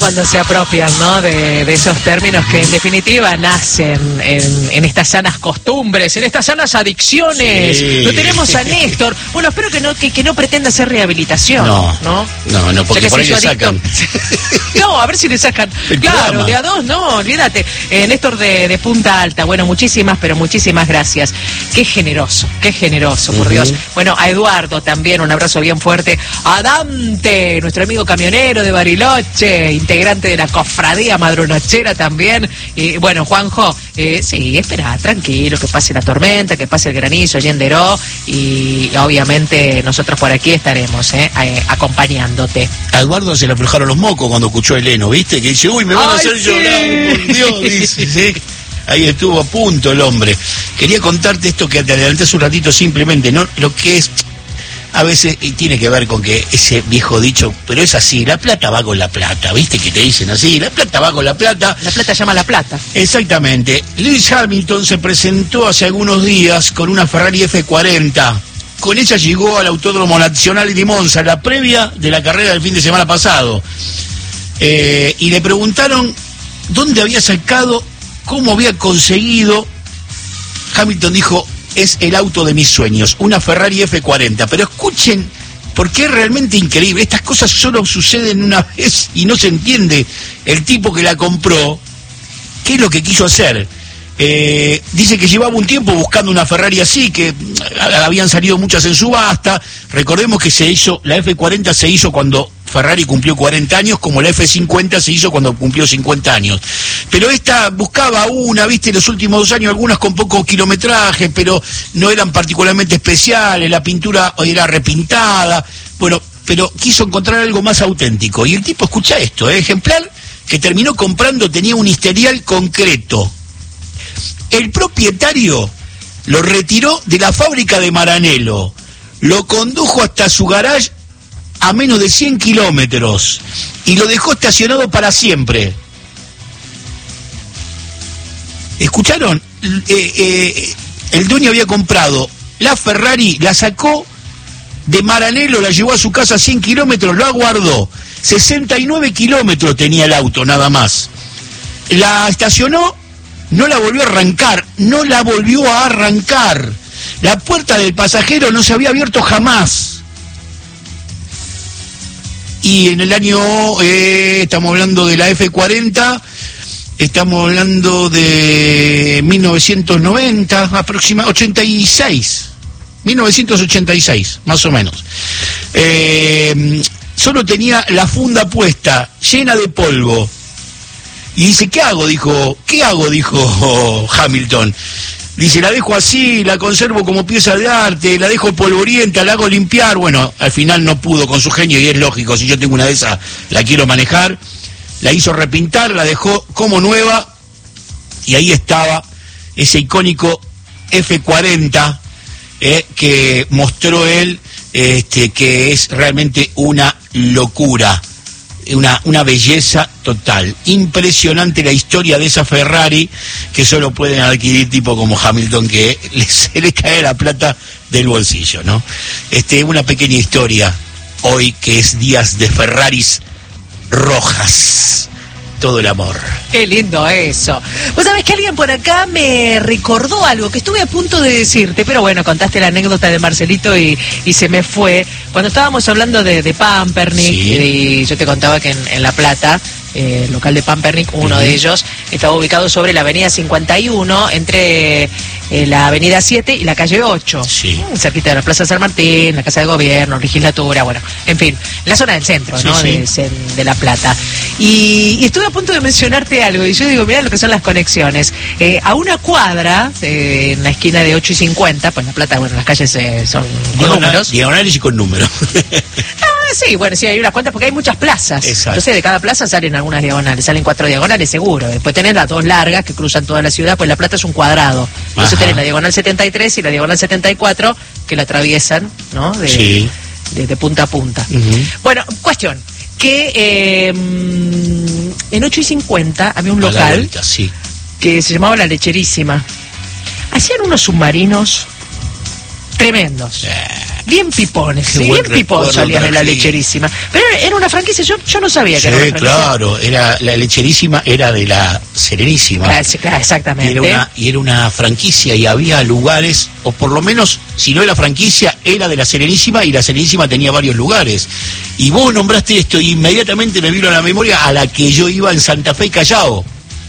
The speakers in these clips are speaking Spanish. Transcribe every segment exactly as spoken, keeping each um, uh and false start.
cuando se apropian, ¿no? De, de esos términos que en definitiva nacen en, en estas sanas costumbres, en estas sanas adicciones. Sí. Lo tenemos a Néstor. Bueno, espero que no, que, que no pretenda hacer rehabilitación. No, no, no, no porque por ahí le sacan. No, a ver si le sacan. El claro, programa. De a dos, no, olvídate. Eh, Néstor de, de Punta Alta. Bueno, muchísimas, pero muchísimas gracias. Qué generoso, qué generoso, por uh-huh. Dios. Bueno, a Eduardo también, un abrazo bien fuerte. A Dante, nuestro amigo camionero de Bariloche, integrante de la cofradía madronochera también. Y bueno, Juanjo, eh, sí, espera, tranquilo, que pase la tormenta, que pase el granizo allí en Deró, y obviamente nosotros por aquí estaremos eh, eh, acompañándote. A Eduardo se le aflojaron los mocos cuando escuchó a Eleno, ¿viste? Que dice, uy, me van Ay, a hacer sí. llorar, por Dios, dice, ¿sí? Ahí estuvo a punto el hombre. Quería contarte esto que te adelanté hace un ratito simplemente, ¿no? Lo que es... A veces y tiene que ver con que ese viejo dicho, pero es así, la plata va con la plata, ¿viste? Que te dicen así, la plata va con la plata. La plata llama la plata. Exactamente. Lewis Hamilton se presentó hace algunos días con una Ferrari F cuarenta. Con ella llegó al Autódromo Nacional de Monza, la previa de la carrera del fin de semana pasado. Eh, y le preguntaron dónde había sacado, cómo había conseguido. Hamilton dijo, es el auto de mis sueños, una Ferrari F cuarenta. Pero escuchen, porque es realmente increíble. Estas cosas solo suceden una vez y no se entiende el tipo que la compró, qué es lo que quiso hacer. Eh, dice que llevaba un tiempo buscando una Ferrari así, que habían salido muchas en subasta. Recordemos que se hizo, la F cuarenta se hizo cuando Ferrari cumplió cuarenta años, como la F cincuenta se hizo cuando cumplió cincuenta años. Pero esta buscaba una, viste, en los últimos dos años, algunas con poco kilometraje, pero no eran particularmente especiales, la pintura era repintada, bueno, pero quiso encontrar algo más auténtico. Y el tipo, escucha esto, ¿eh? Ejemplar que terminó comprando tenía un historial concreto. El propietario lo retiró de la fábrica de Maranello, lo condujo hasta su garage a menos de cien kilómetros y lo dejó estacionado para siempre. ¿Escucharon? Eh, eh, el dueño había comprado la Ferrari, la sacó de Maranello, la llevó a su casa a cien kilómetros, lo aguardó. sesenta y nueve kilómetros tenía el auto, nada más. La estacionó, no la volvió a arrancar, no la volvió a arrancar. La puerta del pasajero no se había abierto jamás. Y en el año, eh, estamos hablando de la F cuarenta, estamos hablando de mil novecientos noventa, aproximadamente, ochenta y seis, mil novecientos ochenta y seis, más o menos. Eh, solo tenía la funda puesta, llena de polvo. Y dice, ¿qué hago? Dijo, ¿qué hago? Dijo Hamilton. Dice, la dejo así, la conservo como pieza de arte, la dejo polvorienta, la hago limpiar. Bueno, al final no pudo con su genio y es lógico, si yo tengo una de esas, la quiero manejar. La hizo repintar, la dejó como nueva y ahí estaba ese icónico F cuarenta eh, que mostró él, este, que es realmente una locura. Una, una belleza total, impresionante la historia de esa Ferrari que solo pueden adquirir tipo como Hamilton, que les, se les cae la plata del bolsillo, ¿no? Este, una pequeña historia hoy que es días de Ferraris rojas. Todo el amor. Qué lindo eso. Vos sabés que alguien por acá me recordó algo que estuve a punto de decirte, pero bueno, contaste la anécdota de Marcelito y, y se me fue. Cuando estábamos hablando de, de Pampernick, sí. Y yo te contaba que en, en La Plata, eh, el local de Pampernick, uno uh-huh. de ellos, estaba ubicado sobre la avenida cincuenta y uno, entre eh, la avenida siete y la calle ocho, sí. cerquita de la Plaza San Martín, la Casa de Gobierno, Legislatura, bueno, en fin, la zona del centro, sí, ¿no? Sí. De, de La Plata. Y, y estuve a punto de mencionarte algo, y yo digo, mirá lo que son las conexiones. Eh, a una cuadra, eh, en la esquina de ocho y cincuenta, pues La Plata, bueno, las calles eh, son con Diagonal, números. Diagonales y con números. Ah, sí, bueno, sí, hay unas cuantas, porque hay muchas plazas. Exacto. Entonces, de cada plaza salen algunas diagonales, salen cuatro diagonales seguro. Después tenés las dos largas que cruzan toda la ciudad, pues La Plata es un cuadrado. Entonces Ajá. tenés la diagonal setenta y tres y la diagonal setenta y cuatro que la atraviesan, ¿no? De, sí. de, de punta a punta. Uh-huh. Bueno, cuestión, que eh, en ocho y cincuenta había un local vuelta, sí. que se llamaba La Lecherísima. Hacían unos submarinos tremendos. Eh. bien pipones, Qué sí, buen bien pipón recuerdo salían en la trajiste. Lecherísima. Pero era una franquicia, yo, yo no sabía que Sí, era una franquicia. claro, era, la Lecherísima era de la Serenísima. Claro, sí, claro, exactamente. Y era, una, y era una franquicia y había lugares, o por lo menos, si no era franquicia, era de la Serenísima y la Serenísima tenía varios lugares. Y vos nombraste esto y inmediatamente me vino a la memoria a la que yo iba en Santa Fe y Callao.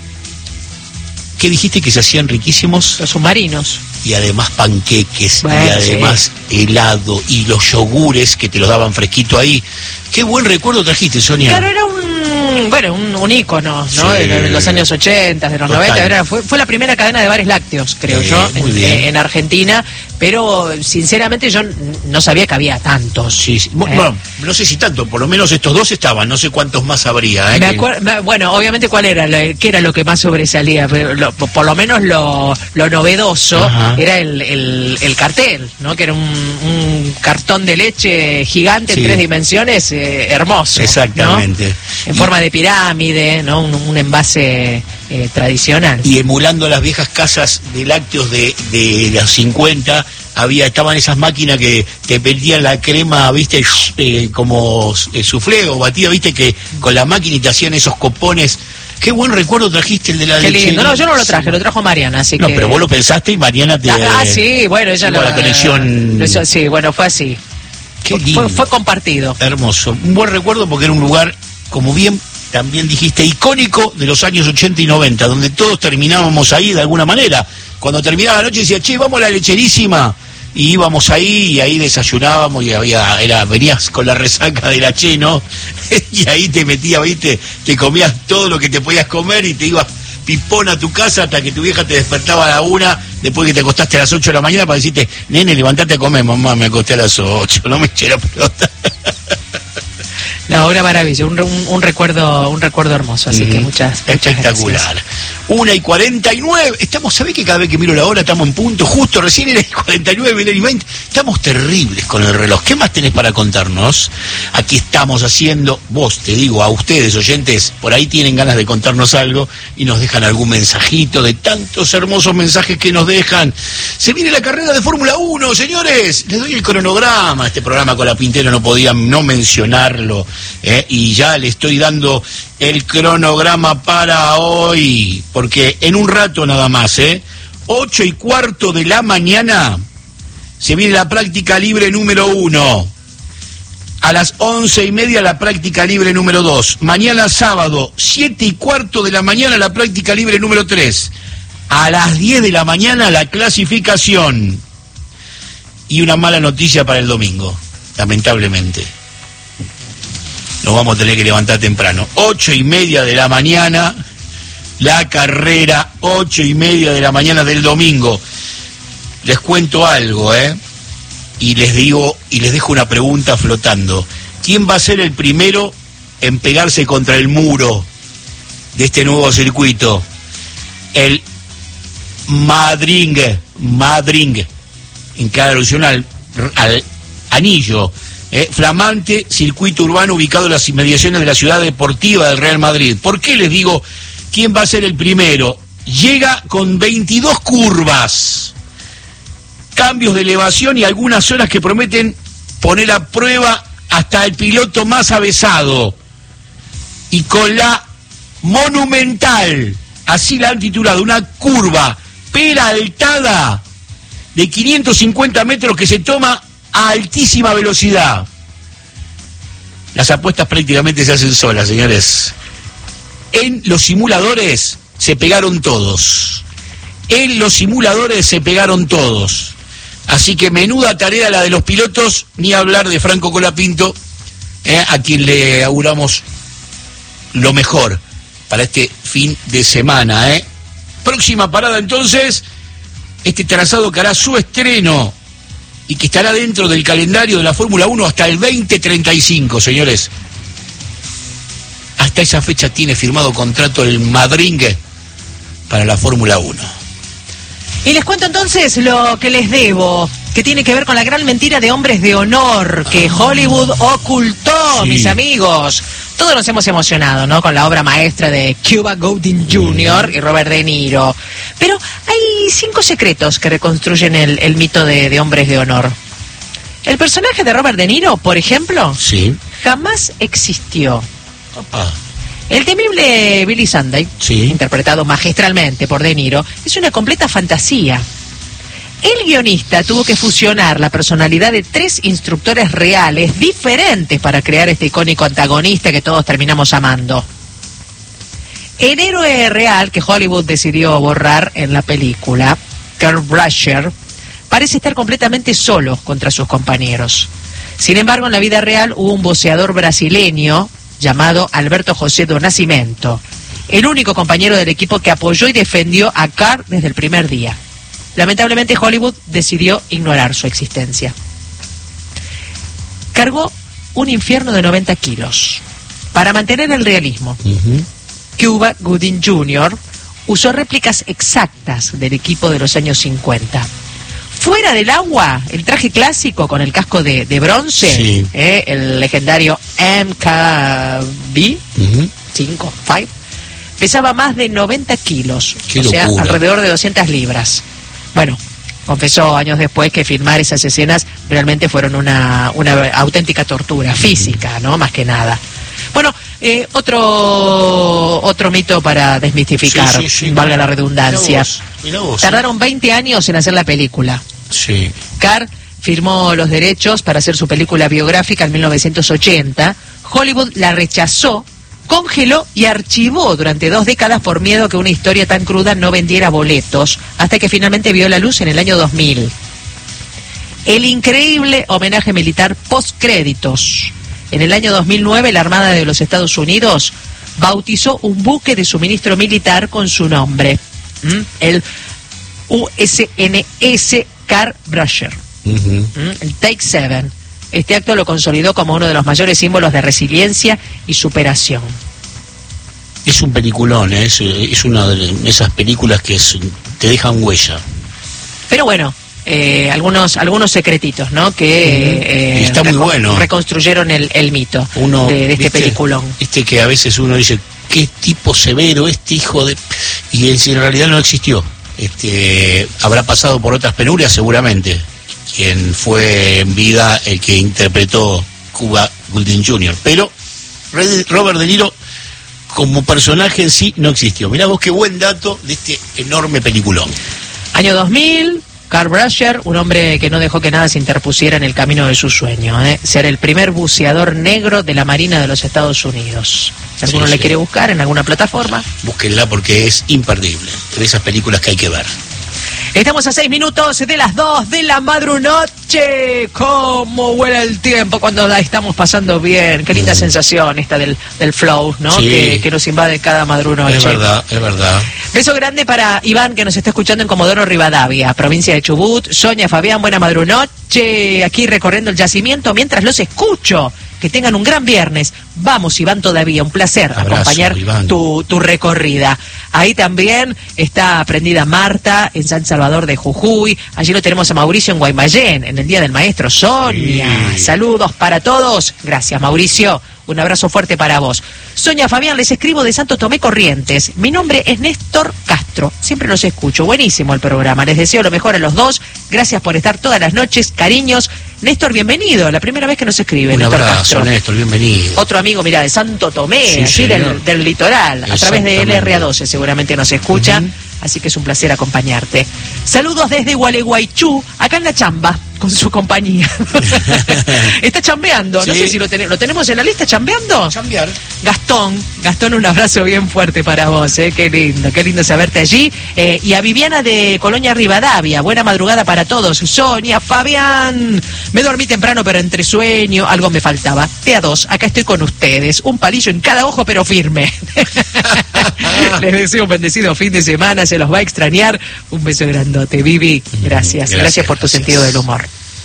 ¿Qué dijiste? Que se hacían riquísimos. Los submarinos. Y además panqueques, Bueno, y además sí. helado, y los yogures que te los daban fresquito ahí. Qué buen recuerdo trajiste, Sonia. Claro, era un, bueno, un, un ícono, ¿no? Sí. De los años ochenta, de los Total. noventa, era, fue, fue la primera cadena de bares lácteos, creo Sí, yo, muy en, bien. en Argentina, pero sinceramente yo no sabía que había tantos. Sí, sí. ¿Eh? Bueno, no sé si tanto, por lo menos estos dos estaban, no sé cuántos más habría. ¿eh? Me Que- acuer- me- bueno, obviamente, ¿cuál era? Lo- ¿Qué era lo que más sobresalía? Pero lo- por lo menos lo, lo novedoso Ajá. era el, el, el cartel, ¿no? Que era un, un cartón de leche gigante Sí. en tres dimensiones, eh, hermoso. Exactamente. ¿no? En Y- forma de pirámide, ¿no? Un, un envase eh, tradicional. Y emulando las viejas casas de lácteos de, de los cincuenta, había, estaban esas máquinas que te pedían la crema, viste, eh, como eh, soufflé o batida, viste, que con la máquina y te hacían esos copones. Qué buen recuerdo trajiste el de la Qué leche. lindo. No, yo no lo traje, lo trajo Mariana, así No, que... pero vos lo pensaste y Mariana te... Ah, ah, sí, bueno, ella tuvo lo... la conexión. eso, sí, bueno, fue así. Qué Fue, lindo. fue compartido. Hermoso. Un buen recuerdo porque era un lugar, como bien también dijiste, icónico de los años ochenta y noventa, donde todos terminábamos ahí de alguna manera. Cuando terminaba la noche decía, che, vamos a la Lecherísima. Y íbamos ahí y ahí desayunábamos y había, era, venías con la resaca de la Che, ¿no? Y ahí te metías, viste, te comías todo lo que te podías comer y te ibas pipón a tu casa hasta que tu vieja te despertaba a la una, después que te acostaste a las ocho de la mañana para decirte, nene, levantate a comer. Mamá, me acosté a las ocho, no me eché la pelota. No, una maravilla, un, un, un recuerdo un recuerdo hermoso, así que muchas, muchas Espectacular. gracias. Una y cuarenta y nueve. Estamos, ¿sabés que cada vez que miro la hora estamos en punto? Justo recién era y cuarenta y nueve, era y veinte. Estamos terribles con el reloj. ¿Qué más tenés para contarnos? Aquí estamos haciendo, vos te digo, a ustedes oyentes, por ahí tienen ganas de contarnos algo y nos dejan algún mensajito de tantos hermosos mensajes que nos dejan. Se viene la carrera de Fórmula uno, señores. Les doy el cronograma. Este programa con la Pintero no podía no mencionarlo. ¿eh? Y ya le estoy dando el cronograma para hoy, porque en un rato nada más, ¿eh? Ocho y cuarto de la mañana se viene la práctica libre número uno. A las once y media la práctica libre número dos. Mañana sábado, siete y cuarto de la mañana la práctica libre número tres. A las diez de la mañana la clasificación. Y una mala noticia para el domingo, lamentablemente. Nos vamos a tener que levantar temprano. Ocho y media de la mañana, la carrera, ocho y media de la mañana del domingo. Les cuento algo, ¿eh? Y les digo, y les dejo una pregunta flotando. ¿Quién va a ser el primero en pegarse contra el muro de este nuevo circuito? El Madringue, Madringue, en cada alusión al, al anillo. Eh, flamante circuito urbano ubicado en las inmediaciones de la ciudad deportiva del Real Madrid. ¿Por qué les digo quién va a ser el primero? Llega con veintidós curvas, cambios de elevación y algunas zonas que prometen poner a prueba hasta el piloto más avesado. Y con la monumental, así la han titulado, una curva peraltada de quinientos cincuenta metros que se toma a altísima velocidad. Las apuestas prácticamente se hacen solas, señores. En los simuladores se pegaron todos. En los simuladores se pegaron todos. Así que menuda tarea la de los pilotos, ni hablar de Franco Colapinto, eh, a quien le auguramos lo mejor para este fin de semana. Eh. Próxima parada entonces, este trazado que hará su estreno y que estará dentro del calendario de la Fórmula uno hasta el veinte treinta y cinco, señores. Hasta esa fecha tiene firmado contrato el Madringue para la Fórmula uno. Y les cuento entonces lo que les debo, que tiene que ver con la gran mentira de Hombres de Honor que Hollywood ocultó, Sí. mis amigos. Todos nos hemos emocionado, ¿no? Con la obra maestra de Cuba Gooding junior y Robert De Niro. Pero hay cinco secretos que reconstruyen el, el mito de, de Hombres de Honor. El personaje de Robert De Niro, por ejemplo, Sí. jamás existió. Opa. El temible Billy Sunday, Sí. interpretado magistralmente por De Niro, es una completa fantasía. El guionista tuvo que fusionar la personalidad de tres instructores reales diferentes para crear este icónico antagonista que todos terminamos amando. El héroe real que Hollywood decidió borrar en la película, Kurt Brasher, parece estar completamente solo contra sus compañeros. Sin embargo, en la vida real hubo un boxeador brasileño llamado Alberto José do Nascimento, el único compañero del equipo que apoyó y defendió a Kurt desde el primer día. Lamentablemente, Hollywood decidió ignorar su existencia. Cargó un infierno de noventa kilos. Para mantener el realismo, Uh-huh. Cuba Gooding junior usó réplicas exactas del equipo de los años cincuenta. Fuera del agua, el traje clásico con el casco de, de bronce, Sí. eh, el legendario M K B Uh-huh. cinco, cinco, pesaba más de noventa kilos, Qué o sea, locura. alrededor de doscientas libras. Bueno, confesó años después que filmar esas escenas realmente fueron una, una auténtica tortura física, ¿no? Más que nada. Bueno, eh, otro otro mito para desmistificar, Sí, sí, sí. valga la redundancia. Mirá vos, mirá vos, Tardaron veinte años en hacer la película. Sí. Carr firmó los derechos para hacer su película biográfica en mil novecientos ochenta. Hollywood la rechazó, congeló y archivó durante dos décadas por miedo a que una historia tan cruda no vendiera boletos, hasta que finalmente vio la luz en el año dos mil. El increíble homenaje militar post-créditos. En el año dos mil nueve, la Armada de los Estados Unidos bautizó un buque de suministro militar con su nombre, ¿m? el U S N S Carl Brasher, Uh-huh. ¿m? el Take Seven. Este acto lo consolidó como uno de los mayores símbolos de resiliencia y superación. Es un peliculón, ¿eh? es, es una de esas películas que es- te dejan huella. Pero bueno, eh, algunos algunos secretitos, ¿no? Que eh, Y está muy reco- bueno. reconstruyeron el, el mito Uno, de, de este ¿viste? peliculón. Viste que a veces uno dice, qué tipo severo este hijo de... Y en, en realidad no existió. Este, habrá pasado por otras penurias seguramente. Quien fue en vida el que interpretó Cuba Gooding junior Pero Red- Robert De Niro como personaje en sí no existió. Mirá vos qué buen dato de este enorme peliculón. Año dos mil, Carl Brasher, un hombre que no dejó que nada se interpusiera en el camino de su sueño, ¿eh? Ser el primer buceador negro de la Marina de los Estados Unidos. Si alguno Sí, le sí. quiere buscar en alguna plataforma. Búsquenla porque es imperdible. De esas películas que hay que ver. Estamos a seis minutos de las dos de la madrunoche. ¿Cómo vuela el tiempo cuando la estamos pasando bien? Qué linda Mm. sensación esta del, del flow, ¿no? Sí. Que, que nos invade cada madrunoche. Es verdad, es verdad. Beso grande para Iván, que nos está escuchando en Comodoro Rivadavia, provincia de Chubut. Sonia, Fabián, buena madrunoche. Aquí recorriendo el yacimiento mientras los escucho. Que tengan un gran viernes. Vamos, Iván, todavía. Un placer Abrazo, acompañar Iván. tu, tu recorrida. Ahí también está prendida Marta en San Salvador de Jujuy. Allí lo tenemos a Mauricio en Guaymallén, en el Día del Maestro. Sonia, Sí. saludos para todos. Gracias, Mauricio. Un abrazo fuerte para vos. Sonia, Fabián, les escribo de Santo Tomé, Corrientes. Mi nombre es Néstor Castro. Siempre los escucho. Buenísimo el programa. Les deseo lo mejor a los dos. Gracias por estar todas las noches. Cariños. Néstor, bienvenido. La primera vez que nos escribe, Un Néstor abrazo, Castro. Néstor, bienvenido. Otro amigo, mira, de Santo Tomé, Sí, allí señor. del, del litoral, a través de Exactamente. L R A doce seguramente nos escucha, Ujú. así que es un placer acompañarte. Saludos desde Gualeguaychú, acá en la chamba, con su compañía. Está chambeando, no Sí. sé si lo, ten- lo tenemos en la lista, chambeando. Cambiar. Gastón, Gastón, un abrazo bien fuerte para vos, ¿eh? Qué lindo, qué lindo saberte allí. Eh, y a Viviana de Colonia Rivadavia, buena madrugada para todos. Sonia, Fabián, me dormí temprano pero entre sueño, algo me faltaba. T A dos, acá estoy con ustedes, un palillo en cada ojo pero firme. Les deseo un bendecido fin de semana, se los va a extrañar. Un beso grandote, Vivi, gracias, gracias, Gracias, por tu gracias. sentido del humor.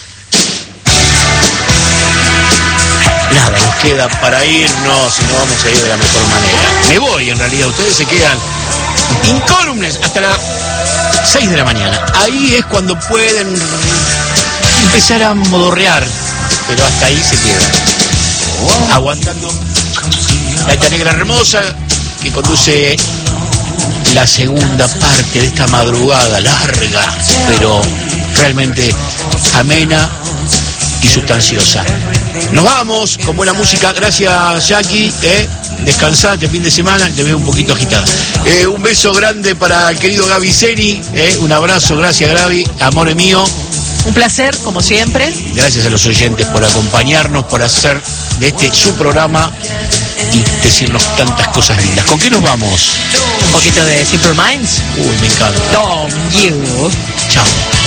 Nada, nos queda para irnos y nos vamos a ir de la mejor manera. Me voy, en realidad. Ustedes se quedan incólumes hasta las seis de la mañana. Ahí es cuando pueden empezar a modorrear, pero hasta ahí se quedan. Aguantando la esta negra hermosa que conduce la segunda parte de esta madrugada larga, pero realmente amena y sustanciosa. Nos vamos con buena música. Gracias, Jackie. ¿eh? Descansá este fin de semana, te veo un poquito agitada. Eh, un beso grande para el querido Gaby Seni. ¿eh? Un abrazo, gracias, Gaby. Amor mío. Un placer, como siempre. Gracias a los oyentes por acompañarnos, por hacer de este su programa y decirnos tantas cosas lindas. ¿Con qué nos vamos? Un poquito de Simple Minds. Uy, me encanta. Don't you. Chao.